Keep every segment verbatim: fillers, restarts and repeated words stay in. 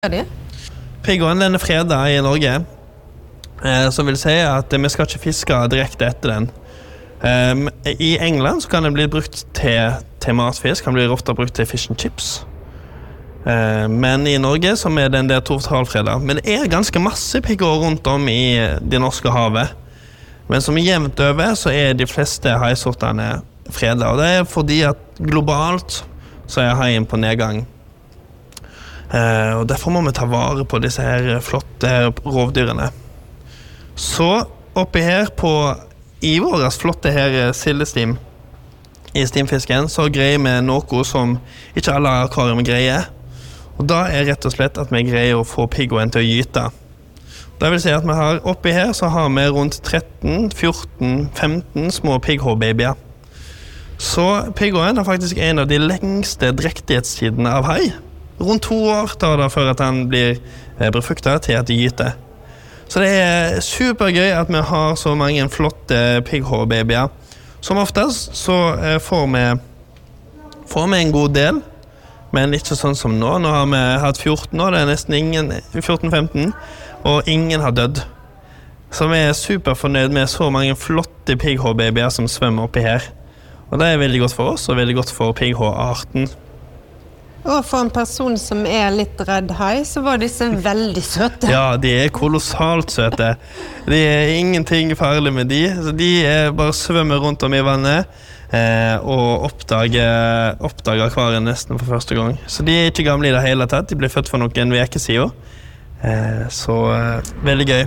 Er det? Pigghåen den er fredet i Norge, eh, som vil si at vi skal ikke fiske direkte etter den. Um, I England så kan den bli brukt til, til matfisk, kan bli ofte brukt til fish and chips. Uh, men i Norge så er den der totalfredet. Men det er ganske masse pigghår rundt om i det norske havet. Men som jevnt over så er de fleste haisortene fredet. Og det er fordi at globalt så er haien på nedgang. Uh, og derfor må vi ta vare på disse her flotte rovdyrene. Så oppi her på i våres flotte her sildestim i stimfisken så greier vi noe som ikke alle akvarium greier. Og da er rett og slett at vi greier å få pigghåen til å gyte. Det vil si at vi har oppi her så har vi rundt tretten, fjorten, femten små pigghåbabyer. Så pigghåen er faktisk en av de lengste drektighetstidene av hai. Rundt to år tar det før at han blir befruktet til at de gyter. Så det er supergøy at vi har så mange flotte pigghåbabyer. Som oftest så får vi, får vi en god del, men ikke sånn som nå. Nå har vi hatt fjorten år, det er nesten ingen, fjorten femten, og ingen har dødd. Så vi er superfornøyd med så mange flotte pigghåbabyer som svømmer oppi her. Og det er veldig godt for oss, og veldig godt for pigghåarten. Og for en person som er litt redd hai, så var disse veldig søte. Ja, de er kolossalt søte. Det er ingenting farlig med de. Så de er bare svømmer rundt om i vannet eh, og oppdager, oppdager akvarien nesten for første gang. Så de er ikke gamle i det hele tatt. De ble født for noen veker siden. Eh, så eh, veldig gøy.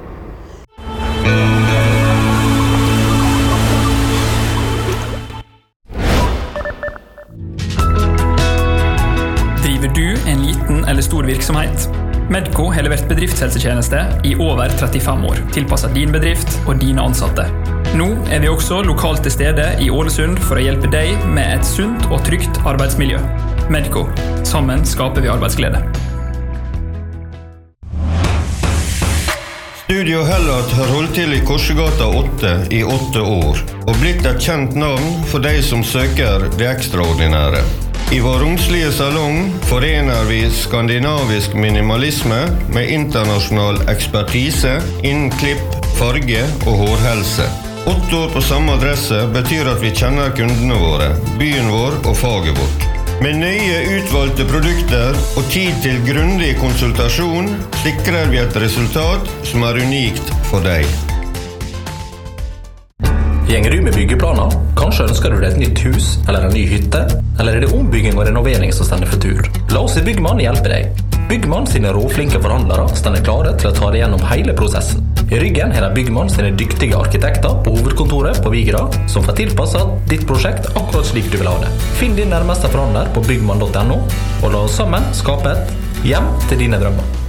En liten eller stor virksomhet. Medco har levert bedriftshelsetjeneste i over trettifem år, tilpasset din bedrift og dine ansatte. Nå er vi også lokalt til stede i Ålesund for å hjelpe deg med et sunt og trygt arbeidsmiljø. Medco. Sammen skaper vi arbeidsglede. Studio Hellat har holdt til i Korsegata åtte i åtte år, og blitt et kjent navn for de som søker det ekstraordinære. I vår romslige salong forener vi skandinavisk minimalisme med internasjonal ekspertise innen klipp, farge og hårhelse. Åtte år på samme adresse betyr at vi kjenner kundene våre, byen vår og faget vårt. Med nøye utvalgte produkter og tid til grundig konsultasjon sikrer vi et resultat som er unikt for deg. Gjenger du med byggeplaner? Kanskje ønsker du deg et nytt hus eller en ny hytte? Eller er det ombygging og renovering som stender for tur? La oss i Byggmann hjelpe deg. Byggmann sine råflinke forhandlere stender klare til å ta deg gjennom hele prosessen. I ryggen er det Byggmann sine dyktige arkitekter på hovedkontoret på Vigra som får tilpasset ditt prosjekt akkurat slik du vil ha det. Finn din nærmeste forhandler på byggmann punktum no og la oss sammen skape et hjem til dine drømmer.